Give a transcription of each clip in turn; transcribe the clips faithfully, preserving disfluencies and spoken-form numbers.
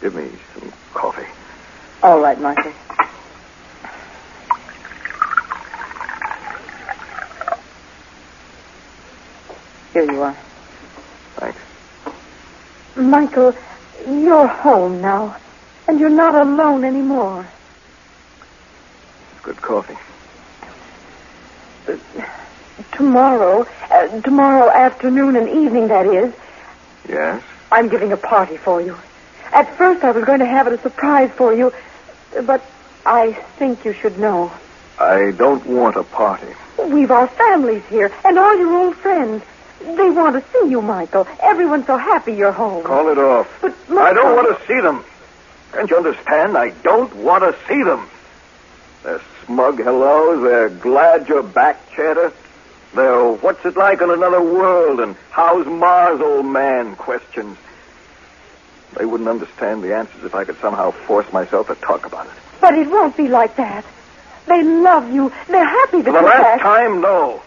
Give me some coffee. All right, Michael. Here you are. Thanks. Michael, you're home now, and you're not alone anymore. Good coffee. Uh, tomorrow, uh, tomorrow afternoon and evening, that is, Yes? I'm giving a party for you. At first I was going to have it a surprise for you, but I think you should know. I don't want a party. We've our families here, and all your old friends. They want to see you, Michael. Everyone's so happy you're home. Call it off. But, I Michael... don't want to see them. Can't you understand? I don't want to see them. Their smug hellos, their glad you're back chatter, their what's it like in another world and how's Mars, old man questions. They wouldn't understand the answers if I could somehow force myself to talk about it. But it won't be like that. They love you. They're happy that For the you're last back. time, no.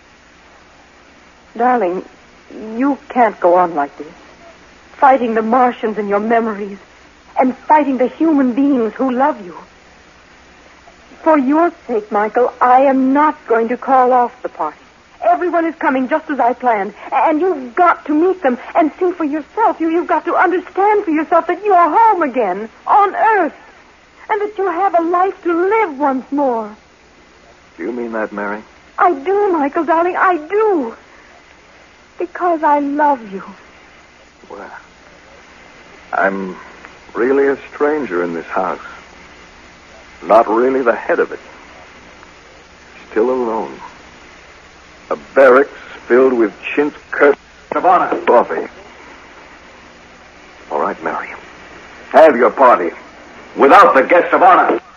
Darling, you can't go on like this. Fighting the Martians in your memories and fighting the human beings who love you. For your sake, Michael, I am not going to call off the party. Everyone is coming just as I planned, and you've got to meet them and see for yourself. You, you've got to understand for yourself that you're home again, on Earth, and that you have a life to live once more. Do you mean that, Mary? I do, Michael, darling, I do. Because I love you. Well, I'm really a stranger in this house. Not really the head of it. Still alone. A barracks filled with chintz curtains. Savannah. Coffee. All right, Mary. Have your party. Without the guests of honor.